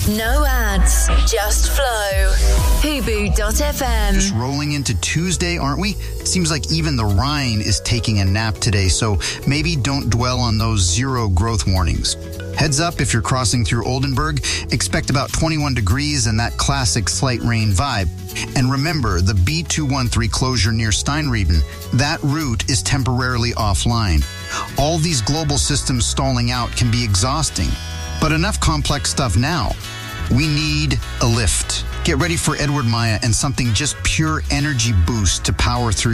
No ads, just flow. Hubu.fm. Just rolling into Tuesday, aren't we? Seems like even the Rhine is taking a nap today, so maybe don't dwell on those zero growth warnings. Heads up, if you're crossing through Oldenburg, expect about 21 degrees and that classic slight rain vibe. And remember, the B213 closure near Steinrieden, that route is temporarily offline. All these global systems stalling out can be exhausting. But enough complex stuff now. We need a lift. Get ready for Edward Maya and something just pure energy boost to power through